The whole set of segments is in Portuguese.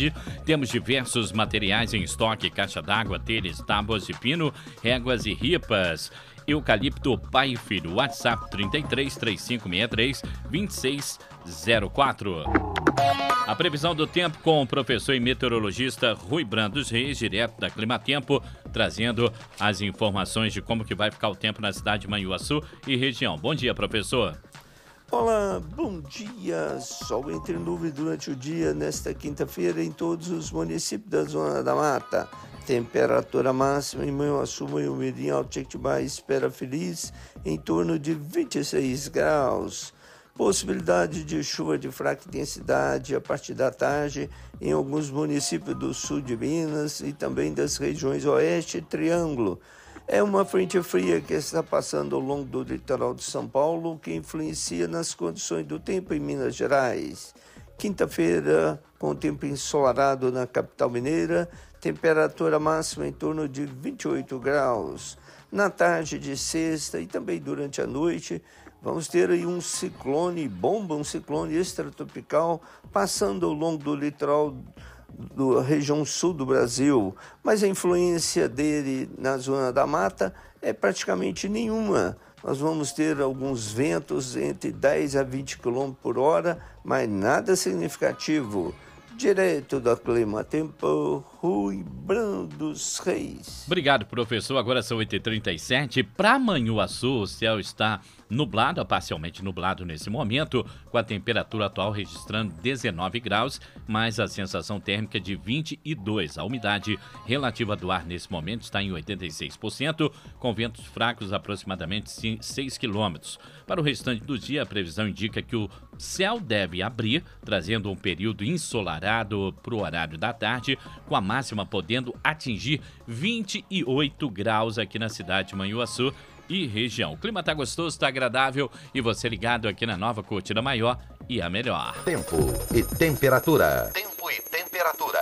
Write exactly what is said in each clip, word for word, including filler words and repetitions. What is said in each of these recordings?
cidade. Temos diversos materiais em estoque: caixa d'água, telhas, tábuas de pino, réguas e ripas. Eucalipto Pai e Filho. WhatsApp trinta e três, três cinco seis três, dois seis zero quatro. A previsão do tempo com o professor e meteorologista Rui Brandos Reis, direto da Climatempo, trazendo as informações de como que vai ficar o tempo na cidade de Manhuaçu e região. Bom dia, professor. Olá, bom dia. Sol entre nuvens durante o dia nesta quinta-feira em todos os municípios da Zona da Mata. Temperatura máxima em Manhuaçu, Manhumirim, Alto Jequitibá, Espera Feliz, em torno de vinte e seis graus. Possibilidade de chuva de fraca intensidade a partir da tarde em alguns municípios do sul de Minas e também das regiões Oeste e Triângulo. É uma frente fria que está passando ao longo do litoral de São Paulo, que influencia nas condições do tempo em Minas Gerais. Quinta-feira, com tempo ensolarado na capital mineira, temperatura máxima em torno de vinte e oito graus. Na tarde de sexta e também durante a noite, vamos ter aí um ciclone bomba, um ciclone extratropical passando ao longo do litoral da região sul do Brasil, mas a influência dele na Zona da Mata é praticamente nenhuma. Nós vamos ter alguns ventos entre dez a vinte quilômetros por hora, mas nada significativo. Direto da Climatempo, Rui Brandos Reis. Obrigado, professor. Agora são oito e trinta e sete. Para Manhuaçu, o céu está nublado, parcialmente nublado nesse momento, com a temperatura atual registrando dezenove graus, mais a sensação térmica de vinte e dois. A umidade relativa do ar nesse momento está em oitenta e seis por cento, com ventos fracos aproximadamente seis quilômetros. Para o restante do dia, a previsão indica que o céu deve abrir, trazendo um período ensolarado para o horário da tarde, com a máxima podendo atingir vinte e oito graus aqui na cidade de Manhuaçu e região. O clima tá gostoso, tá agradável e você ligado aqui na nova Curtida Maior e a melhor. Tempo e temperatura. Tempo e temperatura.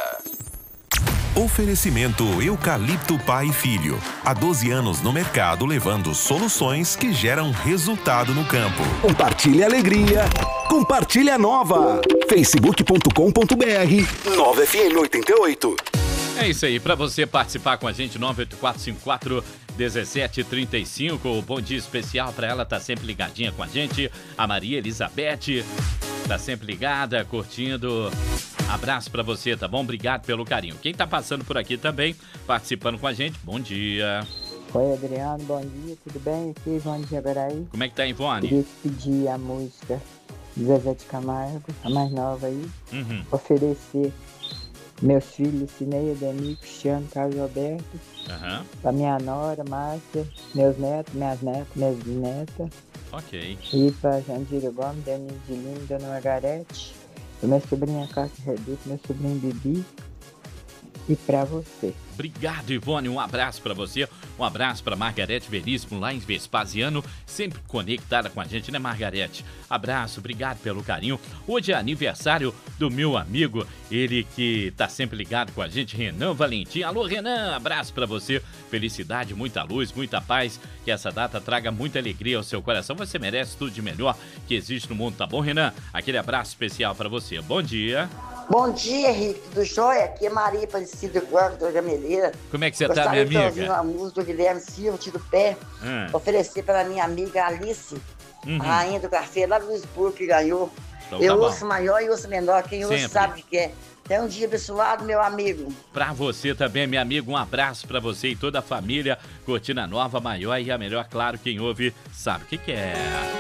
Oferecimento Eucalipto Pai e Filho. Há doze anos no mercado, levando soluções que geram resultado no campo. Compartilhe a alegria. Compartilhe a nova. facebook ponto com ponto br nova F M oitenta e oito. É isso aí, para você participar com a gente, nove oito quatro cinco quatro um sete três cinco. Bom dia especial para ela, tá sempre ligadinha com a gente. A Maria Elizabeth tá sempre ligada, curtindo. Abraço para você, tá bom? Obrigado pelo carinho. Quem tá passando por aqui também, participando com a gente, bom dia. Oi, Adriano, bom dia, tudo bem? Aqui, Ivone de Jabaraí. Como é que tá, Ivone? Queria te pedir a música Zezé de Camargo, a mais nova aí. Uhum. Oferecer meus filhos, Cineia, Demi, Cristiano, Carlos Alberto. Uhum. Pra minha nora, Márcia, meus netos, minhas netas, minhas bisnetas. Ok. E pra Jandira Gomes, Denise de Lima, Dona Margarete. Pra minha sobrinha Cássia Reduto, meu sobrinho Bibi. E pra você. Obrigado, Ivone. Um abraço para você. Um abraço para Margarete Veríssimo, lá em Vespasiano, sempre conectada com a gente, né, Margarete? Abraço, obrigado pelo carinho. Hoje é aniversário do meu amigo, ele que tá sempre ligado com a gente, Renan Valentim. Alô, Renan, abraço para você. Felicidade, muita luz, muita paz. Que essa data traga muita alegria ao seu coração. Você merece tudo de melhor que existe no mundo, tá bom, Renan? Aquele abraço especial para você. Bom dia. Bom dia, Henrique, tudo jóia? Aqui é Maria Aparecida Guarda da Gameleira. Como é que você tá, minha amiga? Gostaria de ouvir uma música do Guilherme Silva, Tiro Pé, hum. oferecer para minha amiga Alice, uhum. a rainha do café lá do Luisburgo, que ganhou. Então, eu tá ouço maior e ouço menor, quem ouve sabe o que é. Até um dia abençoado, meu amigo. Pra você também, meu amigo, um abraço pra você e toda a família. Cortina Nova, maior e a melhor, claro, quem ouve sabe o que que é.